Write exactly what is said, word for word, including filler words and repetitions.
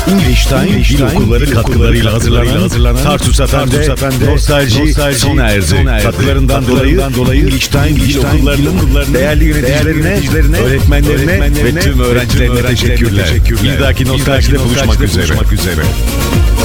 English Time Dil Okulları katkılarıyla hazırlanan Tarsus Efendi Nostalji, Nostalji sona erdi. Katkılarından dolayı, dolayı English Time Dil Okulları'nın değerli yöneticilerine, öğretmenlerine, öğretmenlerine ve tüm öğrencilerine teşekkürler. Bir dahaki Nostalji'de buluşmak üzere.